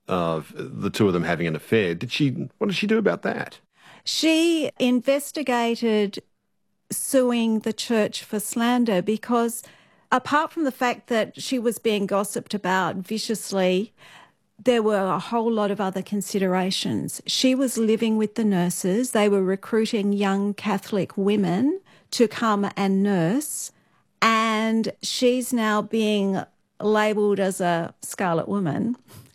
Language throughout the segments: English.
of the two of them having an affair. What did she do about that? She investigated suing the church for slander because apart from the fact that she was being gossiped about viciously, there were a whole lot of other considerations. She was living with the nurses. They were recruiting young Catholic women to come and nurse, and she's now being labelled as a scarlet woman.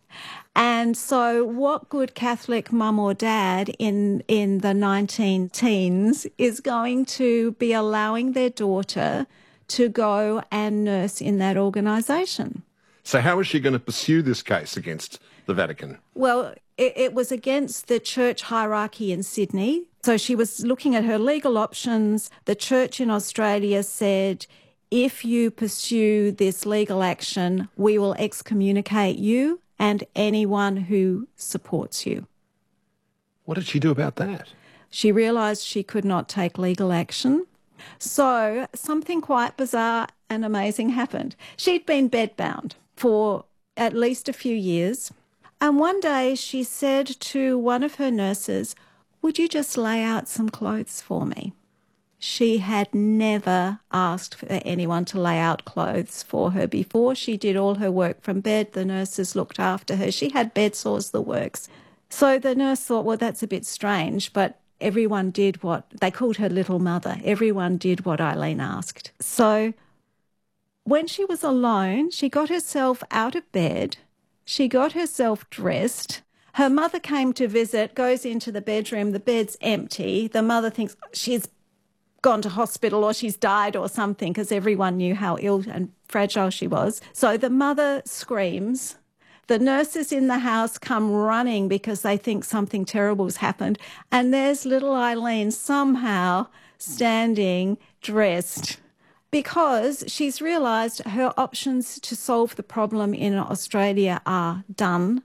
And so what good Catholic mum or dad in the 19 teens is going to be allowing their daughter to go and nurse in that organisation? So how is she going to pursue this case against the Vatican? Well, it was against the church hierarchy in Sydney. So she was looking at her legal options. The church in Australia said, if you pursue this legal action, we will excommunicate you and anyone who supports you. What did she do about that? She realised she could not take legal action. So something quite bizarre and amazing happened. She'd been bedbound for at least a few years. And one day she said to one of her nurses, would you just lay out some clothes for me? She had never asked for anyone to lay out clothes for her before. She did all her work from bed. The nurses looked after her. She had bed sores, the works. So the nurse thought, well, that's a bit strange, but everyone did what, they called her little mother. Everyone did what Eileen asked. So when she was alone, she got herself out of bed. She got herself dressed. Her mother came to visit, goes into the bedroom. The bed's empty. The mother thinks she's gone to hospital or she's died or something because everyone knew how ill and fragile she was. So the mother screams. The nurses in the house come running because they think something terrible has happened. And there's little Eileen somehow standing dressed because she's realised her options to solve the problem in Australia are done.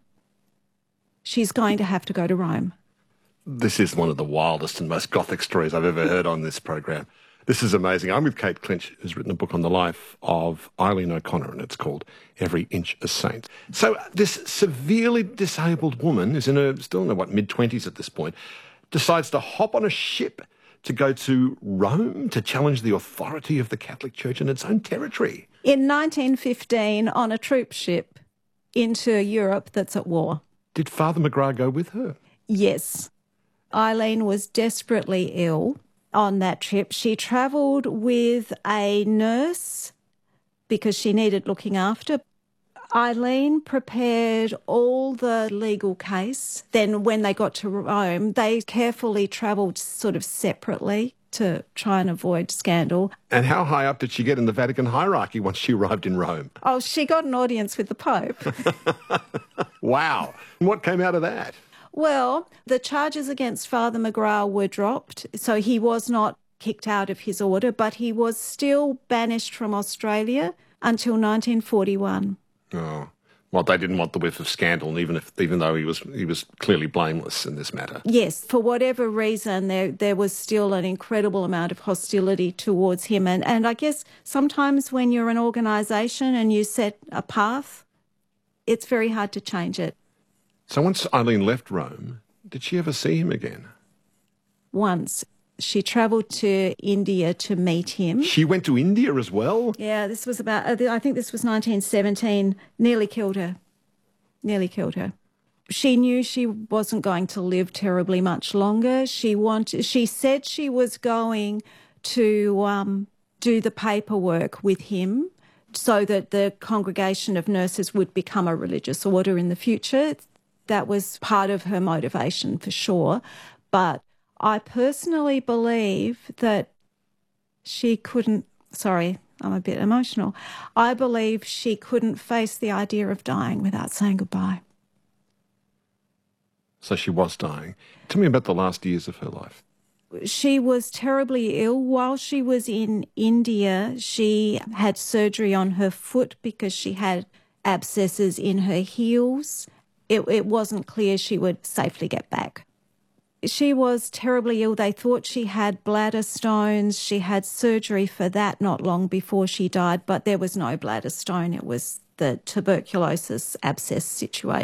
She's going to have to go to Rome. This is one of the wildest and most gothic stories I've ever heard on this program. This is amazing. I'm with Kate Clinch, who's written a book on the life of Eileen O'Connor, and it's called Every Inch a Saint. So this severely disabled woman, who's still in her mid-20s at this point, decides to hop on a ship to go to Rome to challenge the authority of the Catholic Church in its own territory. In 1915, on a troop ship into Europe that's at war. Did Father McGrath go with her? Yes. Eileen was desperately ill on that trip. She travelled with a nurse because she needed looking after. Eileen prepared all the legal case. Then when they got to Rome, they carefully travelled sort of separately to try and avoid scandal. And how high up did she get in the Vatican hierarchy once she arrived in Rome? Oh, she got an audience with the Pope. Wow. And what came out of that? Well, the charges against Father McGrath were dropped, so he was not kicked out of his order, but he was still banished from Australia until 1941. Oh, well, they didn't want the whiff of scandal, even though he was clearly blameless in this matter. Yes, for whatever reason, there was still an incredible amount of hostility towards him. And I guess sometimes when you're an organisation and you set a path, it's very hard to change it. So once Eileen left Rome, did she ever see him again? Once. She travelled to India to meet him. She went to India as well? Yeah, this was I think this was 1917. Nearly killed her. She knew she wasn't going to live terribly much longer. She said she was going to do the paperwork with him so that the Congregation of Nurses would become a religious order in the future. That was part of her motivation for sure. But I personally believe that she couldn't, sorry, I'm a bit emotional. I believe she couldn't face the idea of dying without saying goodbye. So she was dying. Tell me about the last years of her life. She was terribly ill. While she was in India, she had surgery on her foot because she had abscesses in her heels. It wasn't clear she would safely get back. She was terribly ill. They thought she had bladder stones. She had surgery for that not long before she died, but there was no bladder stone. It was the tuberculosis abscess situation.